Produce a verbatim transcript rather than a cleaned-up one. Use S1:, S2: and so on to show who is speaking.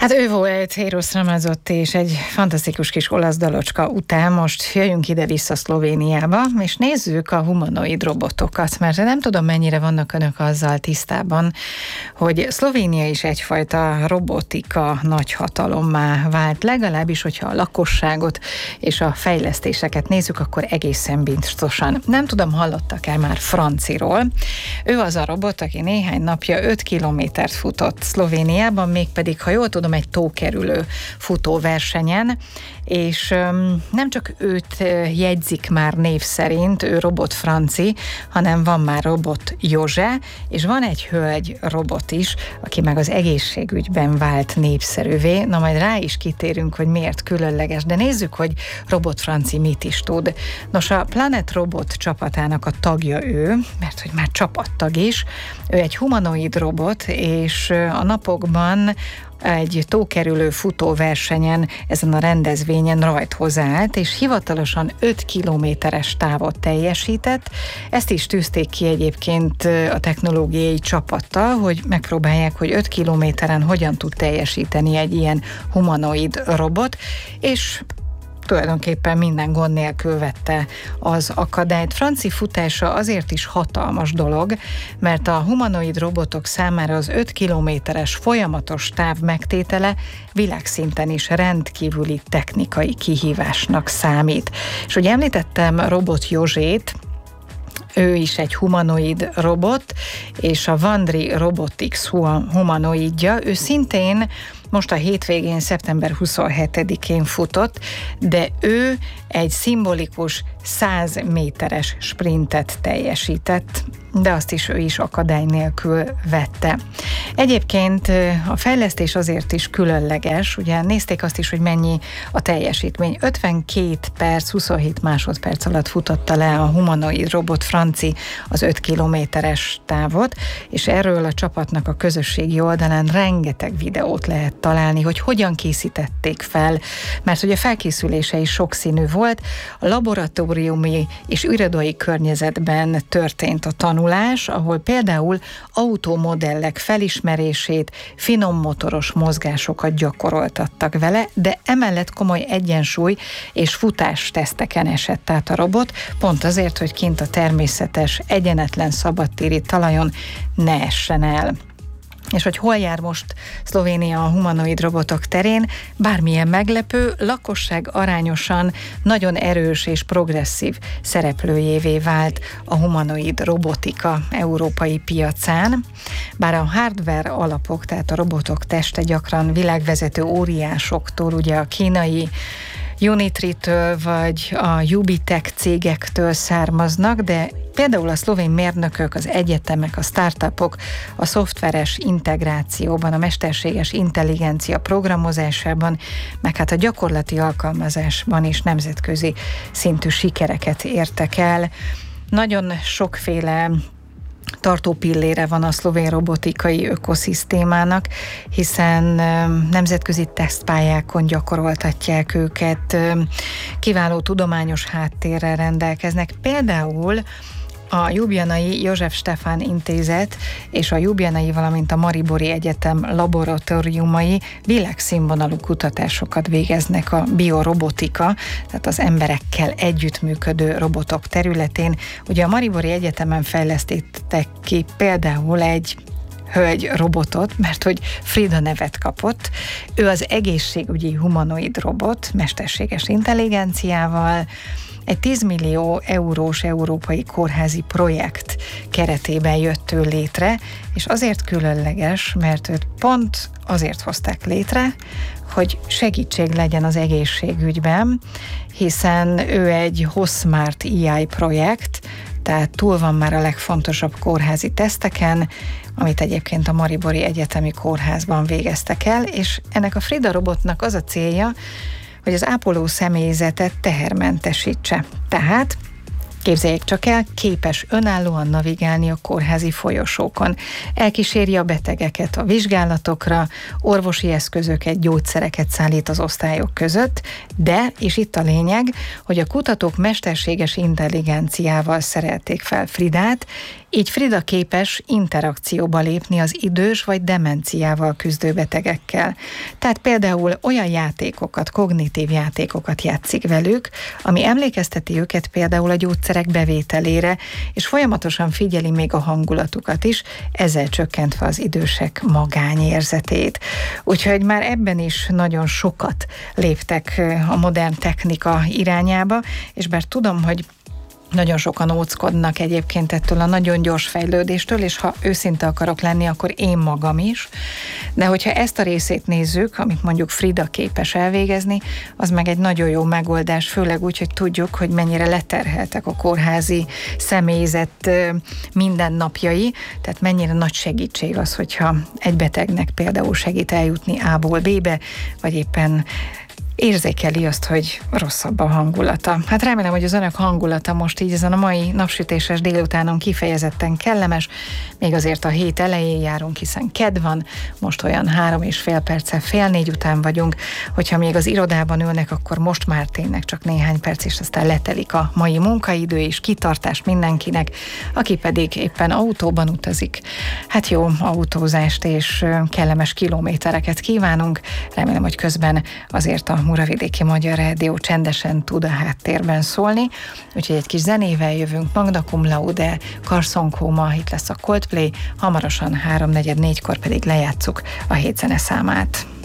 S1: Hát ő volt Eros Ramazzotti, és egy fantasztikus kis olasz dalocska után most jöjjünk ide-vissza Szlovéniába, és nézzük a humanoid robotokat, mert nem tudom, mennyire vannak önök azzal tisztában, hogy Szlovénia is egyfajta robotika nagyhatalommá vált, legalábbis, hogyha a lakosságot és a fejlesztéseket nézzük, akkor egészen biztosan. Nem tudom, hallottak-e már Franciról? Ő az a robot, aki néhány napja öt kilométert futott Szlovéniában, mégpedig, ha jól tudom, egy tókerülő futóversenyen, és um, nem csak őt jegyzik már név szerint, ő robot Franci, hanem van már robot Józse, és van egy hölgy robot is, aki meg az egészségügyben vált népszerűvé. Na, majd rá is kitérünk, hogy miért különleges, de nézzük, hogy robot Franci mit is tud. Nos, a Planet Robot csapatának a tagja ő, mert hogy már csapattag is, ő egy humanoid robot, és a napokban egy tókerülő futóversenyen ezen a rendezvényen rajthoz állt, és hivatalosan öt kilométeres távot teljesített. Ezt is tűzték ki egyébként a technológiai csapattal, hogy megpróbálják, hogy öt kilométeren hogyan tud teljesíteni egy ilyen humanoid robot, és tulajdonképpen minden gond nélkül vette az akadályt. Franci futása azért is hatalmas dolog, mert a humanoid robotok számára az öt kilométeres folyamatos táv megtétele világszinten is rendkívüli technikai kihívásnak számít. És ugye említettem robot Józsét, ő is egy humanoid robot, és a Vandri Robotics humanoidja, ő szintén most a hétvégén, szeptember huszonhetedikén futott, de ő egy szimbolikus száz méteres sprintet teljesített, de azt is ő is akadály nélkül vette. Egyébként a fejlesztés azért is különleges, ugye nézték azt is, hogy mennyi a teljesítmény. ötvenkét perc, huszonhét másodperc alatt futotta le a humanoid robot Franci az öt kilométeres távot, és erről a csapatnak a közösségi oldalán rengeteg videót lehet találni, hogy hogyan készítették fel, mert hogy a felkészülése is sokszínű volt, a laboratóriumi és irodai környezetben történt a tanulás, ahol például automodellek felismerését, finom motoros mozgásokat gyakoroltattak vele, de emellett komoly egyensúly és futás teszteken esett át a robot, pont azért, hogy kint a természetes, egyenetlen szabadtéri talajon ne essen el. És hogy hol jár most Szlovénia a humanoid robotok terén, bármilyen meglepő, lakosság arányosan nagyon erős és progresszív szereplőjévé vált a humanoid robotika európai piacán. Bár a hardware alapok, tehát a robotok teste gyakran világvezető óriásoktól, ugye a kínai Unitry-től vagy a Ubitek cégektől származnak, de például a szlovén mérnökök, az egyetemek, a startupok a szoftveres integrációban, a mesterséges intelligencia programozásában, meg hát a gyakorlati alkalmazásban is nemzetközi szintű sikereket értek el. Nagyon sokféle tartó pillére van a szlovén robotikai ökoszisztémának, hiszen nemzetközi tesztpályákon gyakoroltatják őket, kiváló tudományos háttérrel rendelkeznek. Például a Ljubljanai József Stefán Intézet és a Ljubljanai, valamint a Maribori Egyetem laboratóriumai világszínvonalú kutatásokat végeznek a biorobotika, tehát az emberekkel együttműködő robotok területén. Ugye a Maribori Egyetemen fejlesztettek ki például egy hölgy robotot, mert hogy Frida nevet kapott. Ő az egészségügyi humanoid robot, mesterséges intelligenciával, egy tíz millió eurós európai kórházi projekt keretében jött ő létre, és azért különleges, mert őt pont azért hozták létre, hogy segítség legyen az egészségügyben, hiszen ő egy HOSmart á i projekt, tehát túl van már a legfontosabb kórházi teszteken, amit egyébként a Maribori Egyetemi Kórházban végeztek el, és ennek a Frida robotnak az a célja, hogy az ápoló személyzetet tehermentesítse. Tehát, képzeljék csak el, képes önállóan navigálni a kórházi folyosókon. Elkíséri a betegeket a vizsgálatokra, orvosi eszközöket, gyógyszereket szállít az osztályok között, de, és itt a lényeg, hogy a kutatók mesterséges intelligenciával szerelték fel Fridát, Így Frida képes interakcióba lépni az idős vagy demenciával küzdő betegekkel. Tehát például olyan játékokat, kognitív játékokat játszik velük, ami emlékezteti őket például a gyógyszerek bevételére, és folyamatosan figyeli még a hangulatukat is, ezzel csökkentve az idősek magányérzetét. Úgyhogy már ebben is nagyon sokat léptek a modern technika irányába, és bár tudom, hogy nagyon sokan óckodnak egyébként ettől a nagyon gyors fejlődéstől, és ha őszinte akarok lenni, akkor én magam is. De hogyha ezt a részét nézzük, amit mondjuk Frida képes elvégezni, az meg egy nagyon jó megoldás, főleg úgy, hogy tudjuk, hogy mennyire leterheltek a kórházi személyzet mindennapjai, tehát mennyire nagy segítség az, hogyha egy betegnek például segít eljutni A-ból B-be, vagy éppen érzékeli azt, hogy rosszabb a hangulata. Hát remélem, hogy az önök hangulata most így ezen a mai napsütéses délutánon kifejezetten kellemes. Még azért a hét elején járunk, hiszen kedd van, most olyan három és fél perccel fél négy után vagyunk. Hogyha még az irodában ülnek, akkor most már tényleg csak néhány perc, és aztán letelik a mai munkaidő, és kitartást mindenkinek, aki pedig éppen autóban utazik. Hát jó autózást és kellemes kilométereket kívánunk. Remélem, hogy közben azért a Muravidéki Magyar Rádió csendesen tud a háttérben szólni, úgyhogy egy kis zenével jövünk. Magda Cum Laude, Carson Coma, itt lesz a Coldplay, hamarosan háromnegyed négykor pedig lejátszuk a hét zeneszámát.